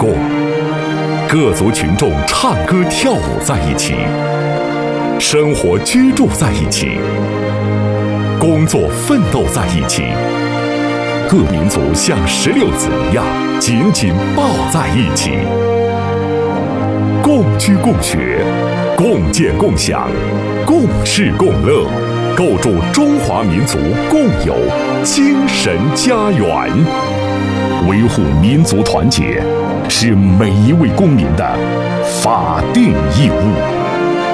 共，各族群众唱歌跳舞在一起，生活居住在一起，工作奋斗在一起，各民族像16子一样紧紧抱在一起，共居共学，共建共享，共事共乐，构筑中华民族共有精神家园。维护民族团结是每一位公民的法定义务。